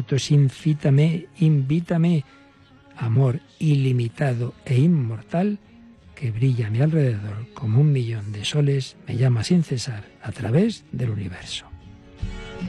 otro es incítame, invítame. Amor ilimitado e inmortal que brilla a mi alrededor como 1.000.000 de soles, me llama sin cesar a través del universo.